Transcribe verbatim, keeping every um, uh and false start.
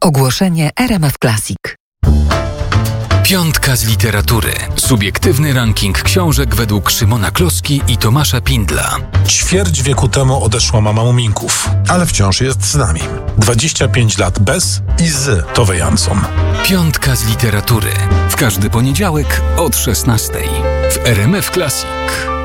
Ogłoszenie R M F Classic. Piątka z literatury. Subiektywny ranking książek według Szymona Kloski i Tomasza Pindla. Ćwierć wieku temu odeszła mama Muminków, ale wciąż jest z nami. dwadzieścia pięć lat bez i z Tove Jansson. Piątka z literatury. W każdy poniedziałek od szesnastej w R M F Classic.